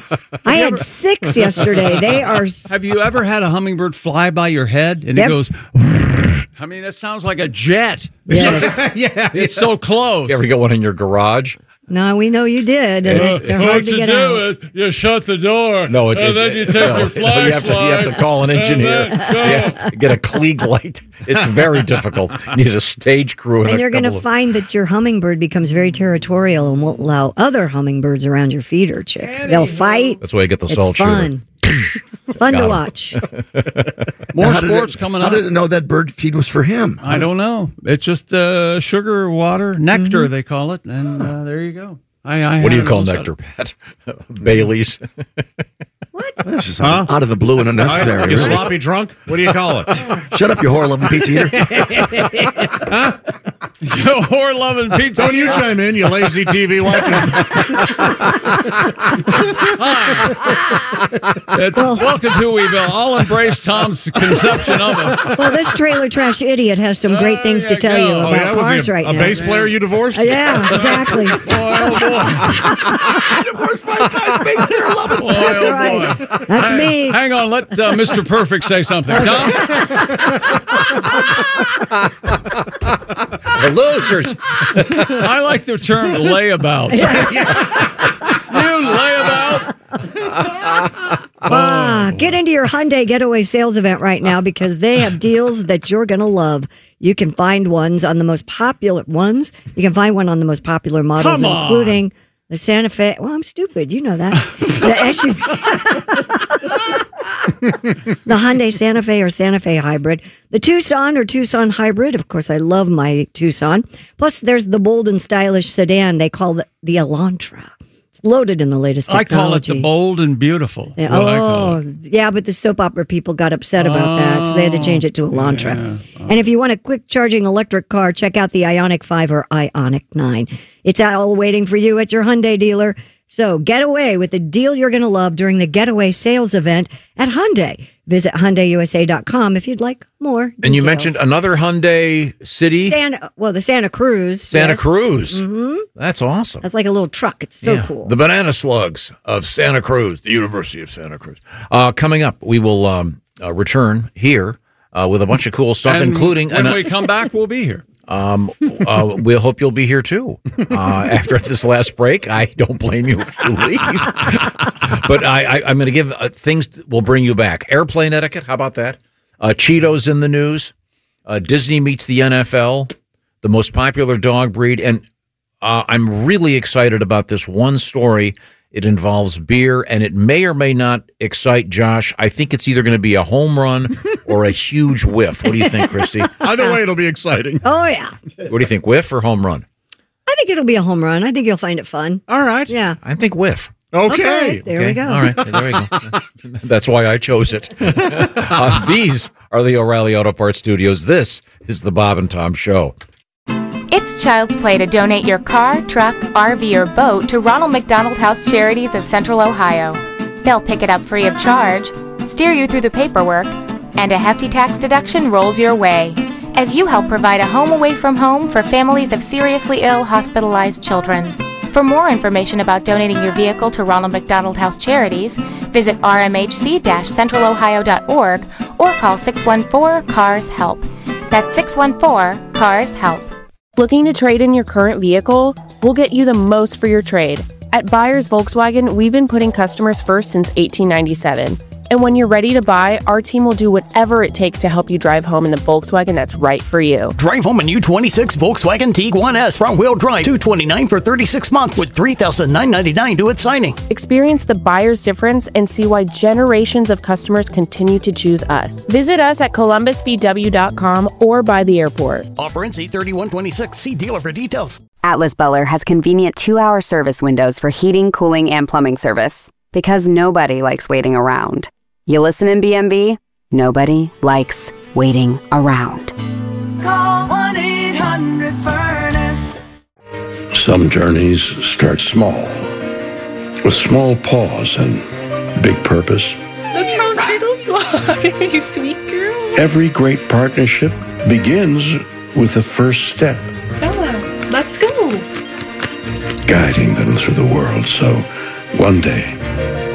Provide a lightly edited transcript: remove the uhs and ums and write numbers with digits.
I had 6 yesterday. They are. Have you ever had a hummingbird fly by your head and it goes? I mean, that sounds like a jet. Yes. It's so close. You ever get one in your garage? No, we know you did. And they're hard what to you get do out. is you shut the door. No, and then you take your flashlight. You have to call an engineer. Get a Klieg light. It's very difficult. You need a stage crew. And you're going to find that your hummingbird becomes very territorial and won't allow other hummingbirds around your feeder, chick. They'll fight. That's why you get the salt It's fun. It's fun to watch. More sports coming up. How did it know that bird feed was for him? I don't know. It's just sugar, water, nectar, they call it. And there you go. What do you call nectar, Pat? Bailey's? What? This is out of the blue and unnecessary. You sloppy drunk? What do you call it? Shut up, you whore-loving pizza eater. You whore-loving pizza. Don't you chime in, you lazy TV watcher. Welcome to Weeville. I'll embrace Tom's conception of it. Well, this trailer trash idiot has some great things to tell you about cars right now. A bass player you divorced? Yeah, exactly. I divorced 5 times, bass player, love it. That's right. That's me. Hang on, let Mr. Perfect say something. Tom? The losers. I like the term layabout. You layabout? Get into your Hyundai Getaway sales event right now because they have deals that you're going to love. You can find ones on the most popular ones. You can find one on the most popular models, including the Santa Fe. Well, I'm stupid. You know that. The SUV. The Hyundai Santa Fe or Santa Fe Hybrid. The Tucson or Tucson Hybrid. Of course, I love my Tucson. Plus, there's the bold and stylish sedan they call the Elantra. It's loaded in the latest technology. I call it the bold and beautiful. Yeah, but the soap opera people got upset about that, so they had to change it to Elantra. Yeah. And if you want a quick charging electric car, check out the Ioniq 5 or Ioniq 9. It's all waiting for you at your Hyundai dealer. So get away with the deal you're going to love during the Getaway sales event at Hyundai. Visit HyundaiUSA.com if you'd like more details. And you mentioned another Hyundai city? The Santa Cruz. Santa Cruz. Mm-hmm. That's awesome. That's like a little truck. It's so cool. The Banana Slugs of Santa Cruz, the University of Santa Cruz. Coming up, we will return here with a bunch of cool stuff, including... When we come back, we'll be here. We'll hope you'll be here too. After this last break, I don't blame you if you leave. But I'm going to give things will bring you back. Airplane etiquette, how about that? Cheetos in the news. Disney meets the NFL, the most popular dog breed. And I'm really excited about this one story. It involves beer, and it may or may not excite Josh. I think it's either going to be a home run or a huge whiff. What do you think, Christy? Either way, it'll be exciting. Oh, yeah. What do you think, whiff or home run? I think it'll be a home run. I think you'll find it fun. All right. Yeah. I think whiff. Okay. There we go. All right. There we go. That's why I chose it. These are the O'Reilly Auto Parts Studios. This is the Bob and Tom Show. It's child's play to donate your car, truck, RV, or boat to Ronald McDonald House Charities of Central Ohio. They'll pick it up free of charge, steer you through the paperwork, and a hefty tax deduction rolls your way as you help provide a home away from home for families of seriously ill, hospitalized children. For more information about donating your vehicle to Ronald McDonald House Charities, visit rmhc-centralohio.org or call 614-CARS-HELP. That's 614-CARS-HELP. Looking to trade in your current vehicle? We'll get you the most for your trade. At Buyers Volkswagen, we've been putting customers first since 1897. And when you're ready to buy, our team will do whatever it takes to help you drive home in the Volkswagen that's right for you. Drive home a new 26 Volkswagen Tiguan S front-wheel drive, $229 for 36 months with $3,999 due at signing. Experience the buyer's difference and see why generations of customers continue to choose us. Visit us at columbusvw.com or by the airport. Offer ends 8/31/26. See dealer for details. Atlas Beller has convenient 2-hour service windows for heating, cooling, and plumbing service. Because nobody likes waiting around. You listen in BMB? Nobody likes waiting around. Call 1-800-FURNACE. Some journeys start small, with small pause and big purpose. Look how little you are, you sweet girl. Every great partnership begins with the first step. Bella, let's go. Guiding them through the world so one day